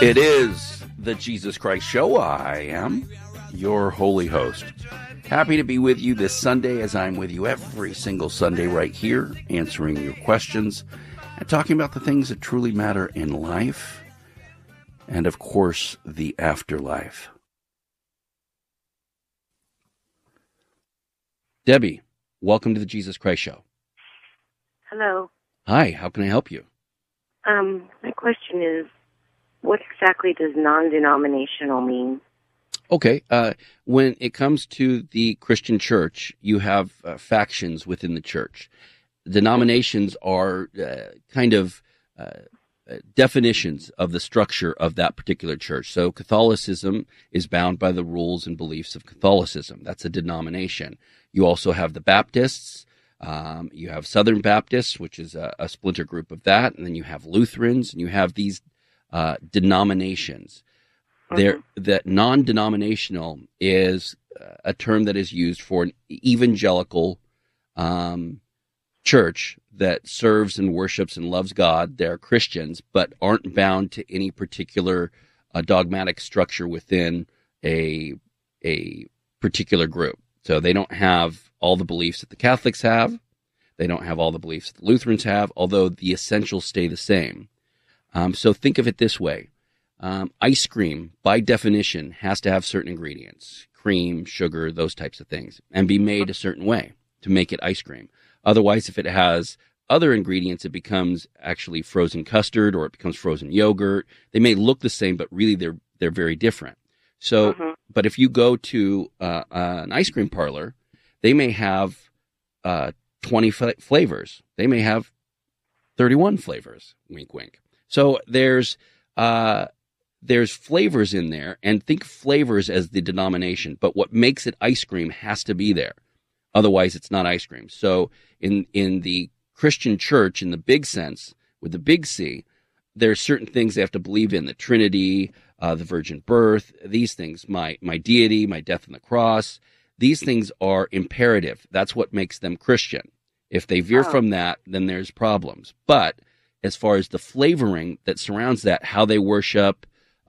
It is the Jesus Christ Show. I am your holy host. Happy to be with you this Sunday, as I'm with you every single Sunday right here, answering your questions and talking about the things that truly matter in life and, of course, the afterlife. Debbie, welcome to the Jesus Christ Show. Hello. Hi, how can I help you? My question is, what exactly does non-denominational mean? Okay. When it comes to the Christian church, you have factions within the church. Denominations are definitions of the structure of that particular church. So Catholicism is bound by the rules and beliefs of Catholicism. That's a denomination. You also have the Baptists. You have Southern Baptists, which is a splinter group of that. And then you have Lutherans, and you have these denominations. That non-denominational is a term that is used for an evangelical church that serves and worships and loves God. They're Christians, but aren't bound to any particular dogmatic structure within a particular group. So they don't have all the beliefs that the Catholics have. They don't have all the beliefs that the Lutherans have, although the essentials stay the same. So think of it this way. Ice cream, by definition, has to have certain ingredients, cream, sugar, those types of things, and be made a certain way to make it ice cream. Otherwise, if it has other ingredients, it becomes actually frozen custard or it becomes frozen yogurt. They may look the same, but really they're very different. So, but if you go to an ice cream parlor, they may have 20 flavors. They may have 31 flavors. Wink, wink. So there's flavors in there, and think flavors as the denomination, but what makes it ice cream has to be there. Otherwise, it's not ice cream. So in the Christian church, in the big sense, with the big C, there's certain things they have to believe in: the Trinity, the virgin birth, these things, my deity, my death on the cross. These things are imperative. That's what makes them Christian. If they veer from that, then there's problems. But as far as the flavoring that surrounds that, how they worship,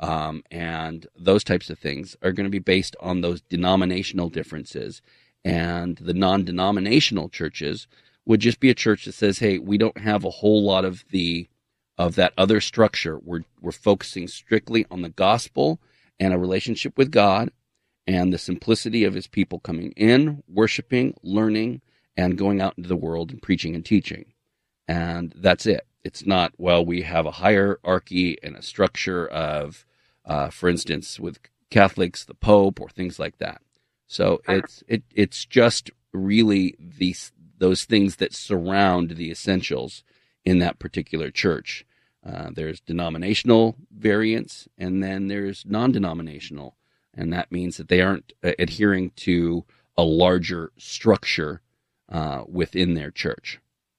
and those types of things are going to be based on those denominational differences. And the non-denominational churches would just be a church that says, hey, we don't have a whole lot of that other structure. We're focusing strictly on the gospel and a relationship with God and the simplicity of his people coming in, worshiping, learning, and going out into the world and preaching and teaching. And that's it. It's not, well, we have a hierarchy and a structure of, for instance, with Catholics, the Pope, or things like that. So it's just really those things that surround the essentials in that particular church. There's denominational variants, and then there's non-denominational, and that means that they aren't adhering to a larger structure within their church.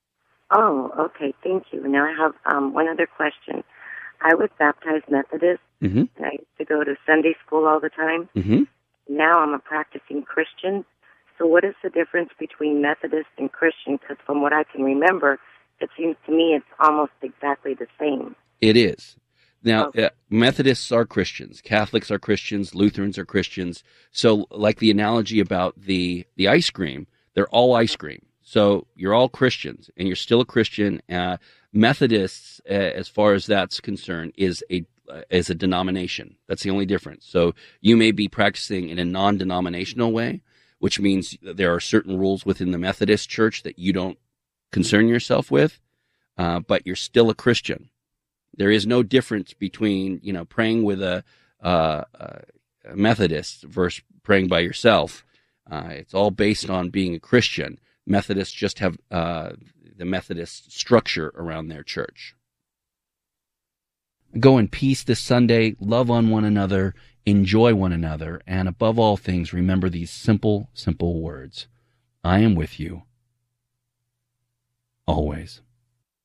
Oh, okay. Thank you. Now I have one other question. I was baptized Methodist, and I used to go to Sunday school all the time. Now I'm a practicing Christian. So what is the difference between Methodist and Christian? Because from what I can remember, it seems to me it's almost exactly the same. It is. Now, Methodists are Christians. Catholics are Christians. Lutherans are Christians. So like the analogy about the ice cream, they're all ice cream. So you're all Christians, and you're still a Christian. Methodists, as far as that's concerned, is a denomination. That's the only difference. So you may be practicing in a non-denominational way, which means there are certain rules within the Methodist church that you don't concern yourself with, but you're still a Christian. There is no difference between, praying with a Methodist versus praying by yourself. It's all based on being a Christian. Methodists just have the Methodist structure around their church. Go in peace this Sunday, love on one another, enjoy one another, and above all things, remember these simple, simple words. I am with you, always.